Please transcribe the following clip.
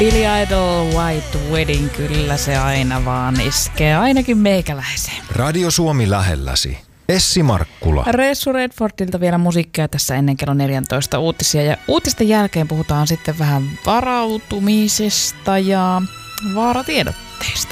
Billy Idol White Wedding, kyllä se aina vaan iskee, ainakin meikäläiseen. Radio Suomi lähelläsi. Essi Markkula. Ressu Redfordilta vielä musiikkia tässä ennen kello 14 uutisia. Ja uutisten jälkeen puhutaan sitten vähän varautumisesta ja vaaratiedotteista.